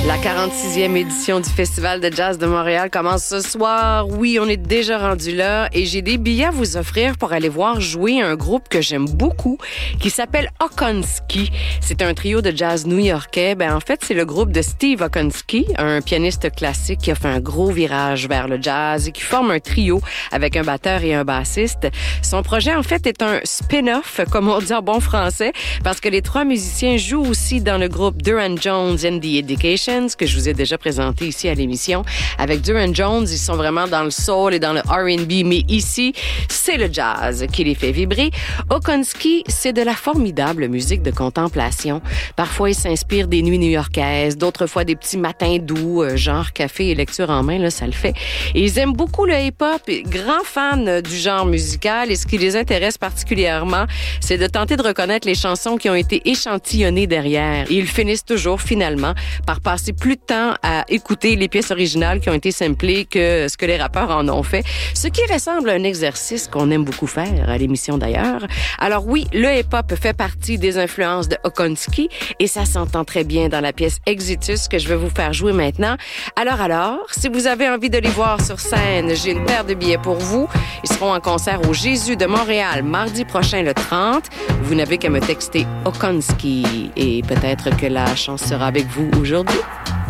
La 46e édition du Festival de jazz de Montréal commence ce soir. Oui, on est déjà rendu là et j'ai des billets à vous offrir pour aller voir jouer un groupe que j'aime beaucoup qui s'appelle Okonski. C'est un trio de jazz new-yorkais. En fait, c'est le groupe de Steve Okonski, un pianiste classique qui a fait un gros virage vers le jazz et qui forme un trio avec un batteur et un bassiste. Son projet, en fait, est un spin-off, comme on dit en bon français, parce que les trois musiciens jouent aussi dans le groupe Duran Jones and the Education, que je vous ai déjà présenté ici à l'émission. Avec Duran Jones, ils sont vraiment dans le soul et dans le R&B, mais ici, c'est le jazz qui les fait vibrer. Okonski, c'est de la formidable musique de contemplation. Parfois, ils s'inspirent des nuits new-yorkaises, d'autres fois des petits matins doux, genre café et lecture en main, là, ça le fait. Et ils aiment beaucoup le hip-hop, grands fans du genre musical, et ce qui les intéresse particulièrement, c'est de tenter de reconnaître les chansons qui ont été échantillonnées derrière. Et ils finissent toujours, finalement, par passer plus de temps à écouter les pièces originales qui ont été samplées que ce que les rappeurs en ont fait. Ce qui ressemble à un exercice qu'on aime beaucoup faire à l'émission d'ailleurs. Alors oui, le hip-hop fait partie des influences de Okonski et ça s'entend très bien dans la pièce Exitus que je vais vous faire jouer maintenant. Alors, si vous avez envie de les voir sur scène, j'ai une paire de billets pour vous. Ils seront en concert au Jésus de Montréal mardi prochain le 30. Vous n'avez qu'à me texter Okonski et peut-être que la chance sera avec vous aujourd'hui.